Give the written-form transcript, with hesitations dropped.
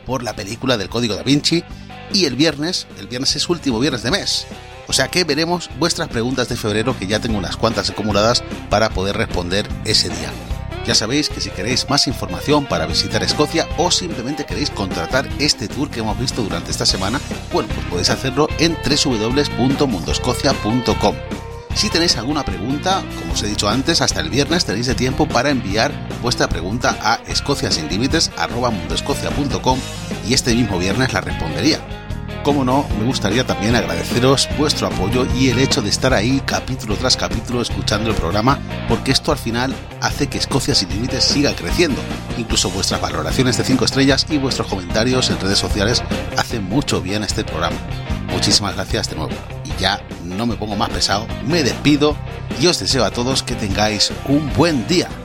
por la película del Código Da Vinci, y el viernes es último viernes de mes. O sea que veremos vuestras preguntas de febrero, que ya tengo unas cuantas acumuladas para poder responder ese día. Ya sabéis que si queréis más información para visitar Escocia o simplemente queréis contratar este tour que hemos visto durante esta semana, bueno, pues podéis hacerlo en www.mundoscocia.com. Si tenéis alguna pregunta, como os he dicho antes, hasta el viernes tenéis de tiempo para enviar vuestra pregunta a escociasinlimites@mundoscocia.com y este mismo viernes la respondería. Como no, me gustaría también agradeceros vuestro apoyo y el hecho de estar ahí capítulo tras capítulo escuchando el programa, porque esto al final hace que Escocia Sin Límites siga creciendo. Incluso vuestras valoraciones de 5 estrellas y vuestros comentarios en redes sociales hacen mucho bien a este programa. Muchísimas gracias de nuevo. Y ya no me pongo más pesado, me despido y os deseo a todos que tengáis un buen día.